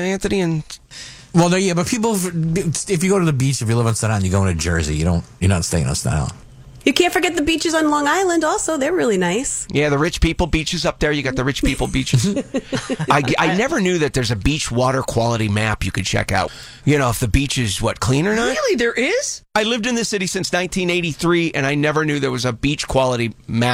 Anthony? And Well, yeah, but people, if you go to the beach, if you live in Staten Island, you go into Jersey. You're not staying on Staten Island. You can't forget the beaches on Long Island also. They're really nice. yeah, the rich people beaches up there. You got the rich people beaches. I never knew that there's a beach water quality map you could check out. If the beach is, clean or not? Really, there is? I lived in this city since 1983, and I never knew there was a beach quality map.